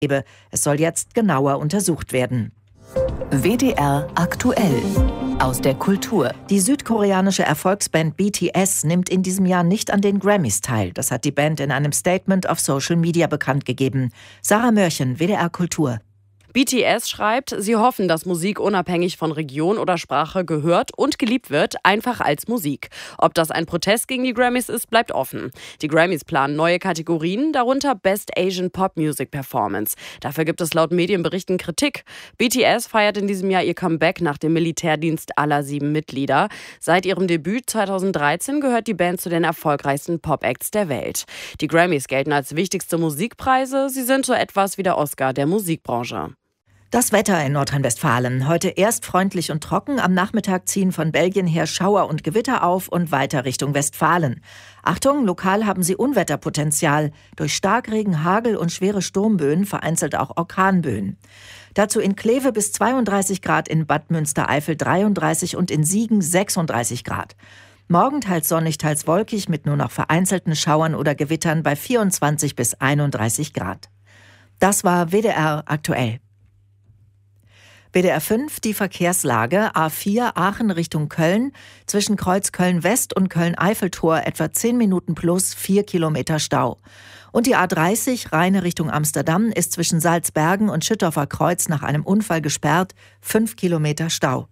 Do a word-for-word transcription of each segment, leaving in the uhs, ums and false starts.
Es soll jetzt genauer untersucht werden. W D R aktuell aus der Kultur. Die südkoreanische Erfolgsband B T S nimmt in diesem Jahr nicht an den Grammys teil. Das hat die Band in einem Statement auf Social Media bekannt gegeben. Sarah Mörchen, W D R Kultur. B T S schreibt, sie hoffen, dass Musik unabhängig von Region oder Sprache gehört und geliebt wird, einfach als Musik. Ob das ein Protest gegen die Grammys ist, bleibt offen. Die Grammys planen neue Kategorien, darunter Best Asian Pop Music Performance. Dafür gibt es laut Medienberichten Kritik. B T S feiert in diesem Jahr ihr Comeback nach dem Militärdienst aller sieben Mitglieder. Seit ihrem Debüt zweitausenddreizehn gehört die Band zu den erfolgreichsten Pop-Acts der Welt. Die Grammys gelten als wichtigste Musikpreise. Sie sind so etwas wie der Oscar der Musikbranche. Das Wetter in Nordrhein-Westfalen. Heute erst freundlich und trocken. Am Nachmittag ziehen von Belgien her Schauer und Gewitter auf und weiter Richtung Westfalen. Achtung, lokal haben sie Unwetterpotenzial. Durch Starkregen, Hagel und schwere Sturmböen, vereinzelt auch Orkanböen. Dazu in Kleve bis zweiunddreißig Grad, in Bad Münstereifel dreiunddreißig und in Siegen sechsunddreißig Grad. Morgen teils sonnig, teils wolkig mit nur noch vereinzelten Schauern oder Gewittern bei vierundzwanzig bis einunddreißig Grad. Das war W D R aktuell. W D R fünf, die Verkehrslage. A vier Aachen Richtung Köln. Zwischen Kreuz Köln-West und Köln-Eiffeltor etwa zehn Minuten plus vier Kilometer Stau. Und die A dreißig Rheine Richtung Amsterdam ist zwischen Salzbergen und Schüttorfer Kreuz nach einem Unfall gesperrt. fünf Kilometer Stau.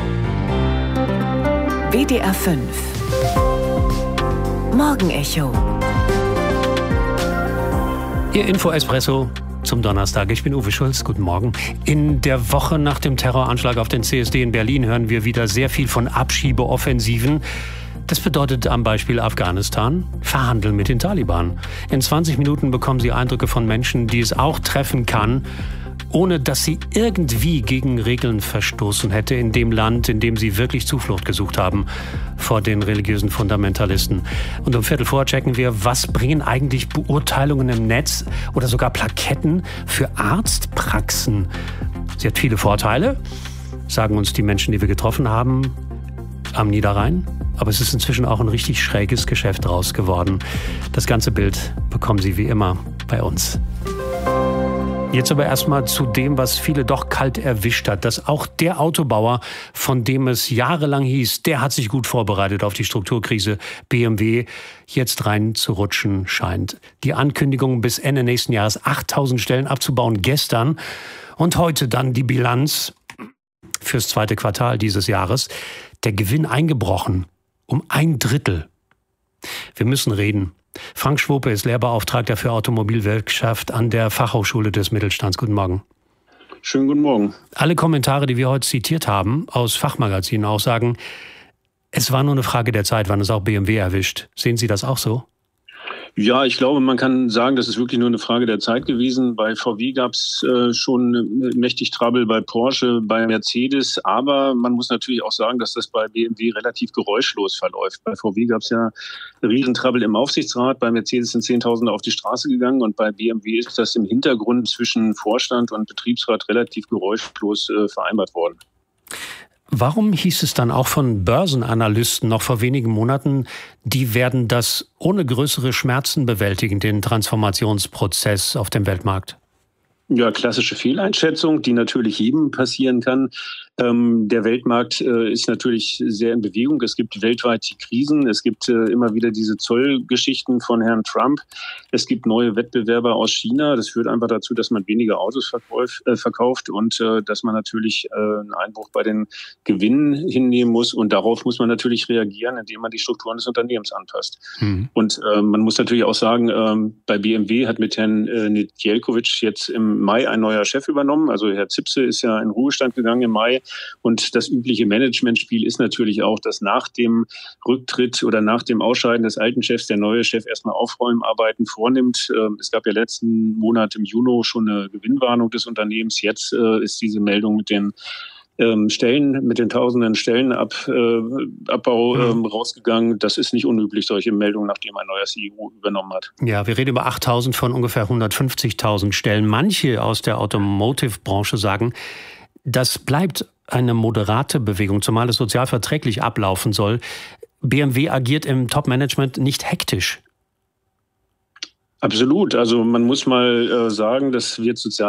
W D R fünf Morgenecho. Ihr Info-Espresso zum Donnerstag. Ich bin Uwe Schulz. Guten Morgen. In der Woche nach dem Terroranschlag auf den C S D in Berlin hören wir wieder sehr viel von Abschiebeoffensiven. Das bedeutet am Beispiel Afghanistan verhandeln mit den Taliban. In zwanzig Minuten bekommen Sie Eindrücke von Menschen, die es auch treffen kann, ohne dass sie irgendwie gegen Regeln verstoßen hätte in dem Land, in dem sie wirklich Zuflucht gesucht haben vor den religiösen Fundamentalisten. Und um Viertel vor checken wir, was bringen eigentlich Beurteilungen im Netz oder sogar Plaketten für Arztpraxen? Sie hat viele Vorteile, sagen uns die Menschen, die wir getroffen haben am Niederrhein. Aber es ist inzwischen auch ein richtig schräges Geschäft draus geworden. Das ganze Bild bekommen Sie wie immer bei uns. Jetzt aber erstmal zu dem, was viele doch kalt erwischt hat, dass auch der Autobauer, von dem es jahrelang hieß, der hat sich gut vorbereitet auf die Strukturkrise, B M W, jetzt reinzurutschen scheint. Die Ankündigung, bis Ende nächsten Jahres achttausend Stellen abzubauen, gestern und heute dann die Bilanz fürs zweite Quartal dieses Jahres. Der Gewinn eingebrochen um ein Drittel. Wir müssen reden. Frank Schwope ist Lehrbeauftragter für Automobilwirtschaft an der Fachhochschule des Mittelstands. Guten Morgen. Schönen guten Morgen. Alle Kommentare, die wir heute zitiert haben, aus Fachmagazinen auch sagen, es war nur eine Frage der Zeit, wann es auch B M W erwischt. Sehen Sie das auch so? Ja, ich glaube, man kann sagen, das ist wirklich nur eine Frage der Zeit gewesen. Bei V W gab es äh, schon mächtig Trouble, bei Porsche, bei Mercedes. Aber man muss natürlich auch sagen, dass das bei B M W relativ geräuschlos verläuft. Bei V W gab es ja riesen Trouble im Aufsichtsrat. Bei Mercedes sind Zehntausende auf die Straße gegangen. Und bei B M W ist das im Hintergrund zwischen Vorstand und Betriebsrat relativ geräuschlos äh, vereinbart worden. Warum hieß es dann auch von Börsenanalysten noch vor wenigen Monaten, die werden das ohne größere Schmerzen bewältigen, den Transformationsprozess auf dem Weltmarkt? Ja, klassische Fehleinschätzung, die natürlich jedem passieren kann. Ähm, der Weltmarkt äh, ist natürlich sehr in Bewegung. Es gibt weltweit die Krisen. Es gibt äh, immer wieder diese Zollgeschichten von Herrn Trump. Es gibt neue Wettbewerber aus China. Das führt einfach dazu, dass man weniger Autos verkauf, äh, verkauft und äh, dass man natürlich äh, einen Einbruch bei den Gewinnen hinnehmen muss. Und darauf muss man natürlich reagieren, indem man die Strukturen des Unternehmens anpasst. Mhm. Und äh, man muss natürlich auch sagen, äh, bei B M W hat mit Herrn äh, Nedjelkovic jetzt im Mai ein neuer Chef übernommen. Also Herr Zipse ist ja in Ruhestand gegangen im Mai. Und das übliche Managementspiel ist natürlich auch, dass nach dem Rücktritt oder nach dem Ausscheiden des alten Chefs der neue Chef erstmal Aufräumarbeiten vornimmt. Es gab ja letzten Monat im Juni schon eine Gewinnwarnung des Unternehmens. Jetzt ist diese Meldung mit den Stellen, mit den tausenden Stellenabbau ähm, rausgegangen. Das ist nicht unüblich, solche Meldungen, nachdem ein neuer C E O übernommen hat. Ja, wir reden über achttausend von ungefähr hundertfünfzigtausend Stellen. Manche aus der Automotive-Branche sagen, das bleibt eine moderate Bewegung, zumal es sozial verträglich ablaufen soll. B M W agiert im Top-Management nicht hektisch. Absolut. Also man muss mal äh, sagen, das wird sozial